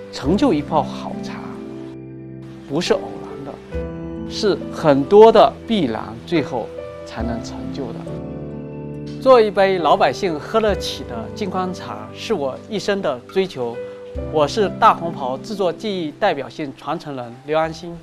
成就一泡好茶，不是偶然的，是很多的必然，最后才能成就的。做一杯老百姓喝得起的金矿茶，是我一生的追求。我是大红袍制作技艺代表性传承人刘安心。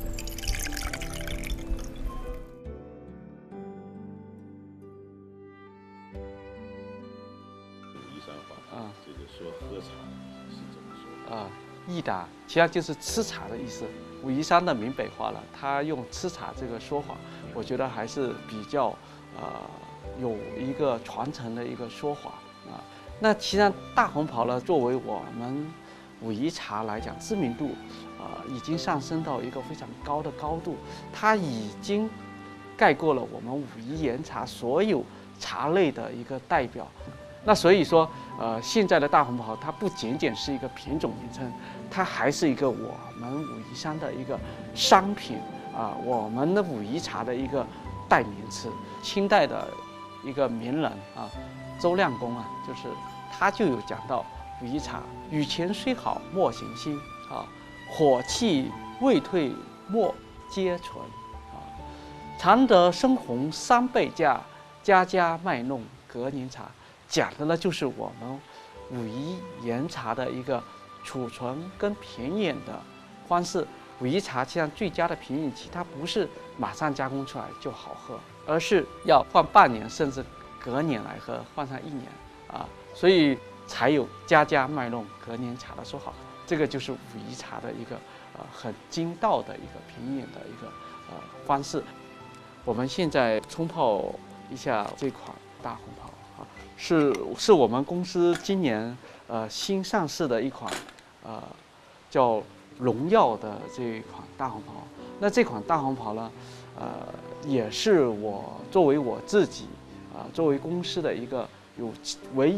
武夷山话这个说喝茶是怎么说？ 意达其实就是吃茶的意思。武夷山的闽北话了，他用吃茶这个说法，我觉得还是比较有一个传承的一个说法啊。那其实大红袍呢，作为我们武夷茶来讲，知名度已经上升到一个非常高的高度，它已经盖过了我们武夷岩茶所有茶类的一个代表。那所以说，现在的大红袍它不仅仅是一个品种名称，它还是一个我们武夷山的一个商品我们的武夷茶的一个代名词。清代的一个名人周亮公就是他就有讲到武夷茶，雨前虽好莫行心火气未退莫皆存常得生红3倍价，家家卖弄隔年茶。讲的呢就是我们武夷岩茶的一个储存跟品饮的方式。武夷茶实际上最佳的品饮期，它不是马上加工出来就好喝，而是要放半年甚至隔年来喝，放上1年所以才有家家卖弄隔年茶的说法。这个就是武夷茶的一个很精到的一个品饮的一个方式。我们现在冲泡一下这款大红袍是我们公司今年新上市的一款叫荣耀的这一款大红袍。那这款大红袍呢也是我作为我自己作为公司的一个唯一